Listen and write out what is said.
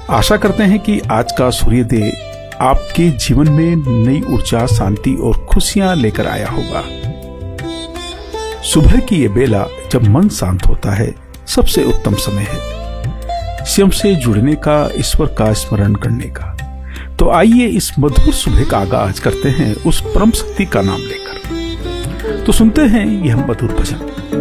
आशा करते हैं कि आज का सूर्योदय आपके जीवन में नई ऊर्जा, शांति और खुशियां लेकर आया होगा। सुबह की ये बेला जब मन शांत होता है, सबसे उत्तम समय है स्वयं से जुड़ने का, ईश्वर का स्मरण करने का। तो आइए इस मधुर सुबह का आगाज करते हैं उस परम शक्ति का नाम लेकर। तो सुनते हैं यह मधुर भजन।